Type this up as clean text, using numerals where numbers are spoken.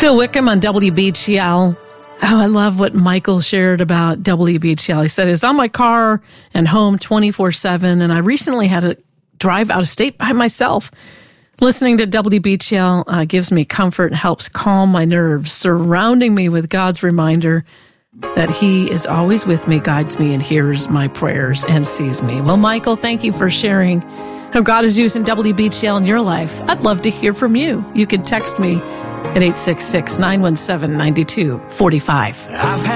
Phil Wickham on WBGL. Oh, I love what Michael shared about WBGL. He said, it's on my car and home 24/7, and I recently had to drive out of state by myself. Listening to WBGL gives me comfort and helps calm my nerves, surrounding me with God's reminder that He is always with me, guides me, and hears my prayers and sees me. Well, Michael, thank you for sharing how God is using WBGL in your life. I'd love to hear from you. You can text me at 866-917-9245.